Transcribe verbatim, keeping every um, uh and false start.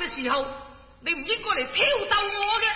時候，你唔應該嚟挑逗我嘅。